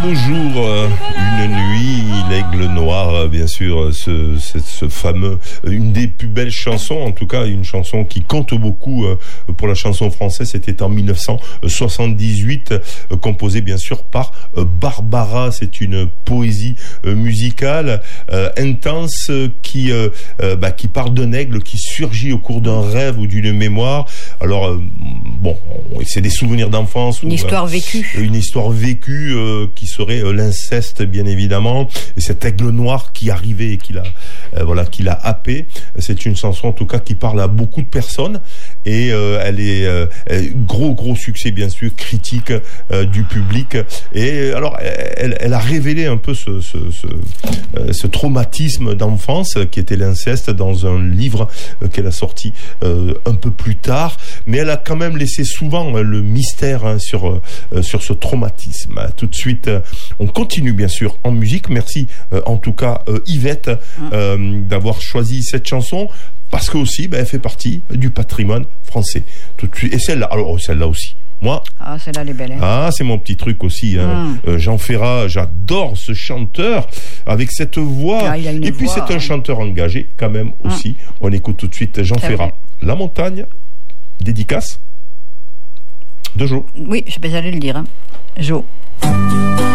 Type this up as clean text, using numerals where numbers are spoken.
beau jour, une nuit, l'aigle noir, bien sûr, ce fameux, une des plus belles chansons, en tout cas une chanson qui compte beaucoup pour la chanson française. C'était en 1978, composée bien sûr par Barbara. C'est une poésie musicale intense qui parle d'un aigle qui surgit au cours d'un rêve ou d'une mémoire. Alors bon, c'est des souvenirs d'enfance. Une histoire vécue. Une histoire vécue qui serait l'inceste, bien évidemment. Et cet aigle noir qui arrivait et qui l'a happé. C'est une chanson, en tout cas, qui parle à beaucoup de personnes. Et elle est gros succès, bien sûr, critique du public. Et alors, elle a révélé un peu ce traumatisme d'enfance qui était l'inceste dans un livre qu'elle a sorti un peu plus tard. Mais elle a quand même laissé souvent le mystère sur ce traumatisme. Tout de suite, on continue bien sûr en musique. Merci en tout cas Yvette d'avoir choisi cette chanson parce que aussi elle fait partie du patrimoine français. Tout de suite. Et celle-là aussi. Moi, celle-là elle est belle. C'est mon petit truc aussi. Jean Ferrat, j'adore ce chanteur avec cette voix. Et puis c'est un chanteur engagé quand même aussi. On écoute tout de suite Jean Ferrat. La montagne, dédicace de Jo. Oui, j'allais le dire. Jo.